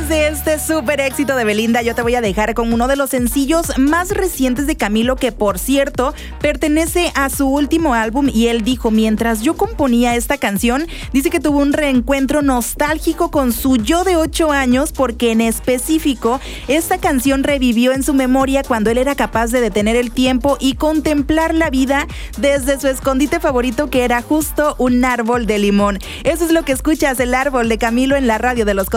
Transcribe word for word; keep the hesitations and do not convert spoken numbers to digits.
Además de este súper éxito de Belinda, yo te voy a dejar con uno de los sencillos más recientes de Camilo, que por cierto pertenece a su último álbum, y él dijo: mientras yo componía esta canción, dice que tuvo un reencuentro nostálgico con su yo de ocho años, porque en específico esta canción revivió en su memoria cuando él era capaz de detener el tiempo y contemplar la vida desde su escondite favorito, que era justo un árbol de limón. Eso es lo que escuchas, El Árbol de Camilo, en la radio de los